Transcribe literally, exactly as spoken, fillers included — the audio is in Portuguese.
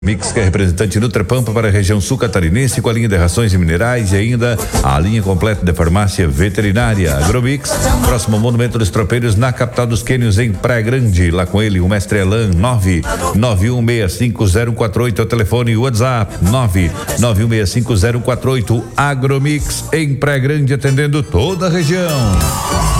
Mix, que é representante Nutrepampa para a região sul catarinense, com a linha de rações e minerais e ainda a linha completa de farmácia veterinária. Agromix, próximo ao Monumento dos Tropeiros, na capital dos Quênios, em Praia Grande. Lá com ele, o mestre Elan. Nove nove um seis cinco zero quatro oito é o telefone e o WhatsApp. Nove nove um seis cinco zero quatro oito. Agromix, em Praia Grande, atendendo toda a região.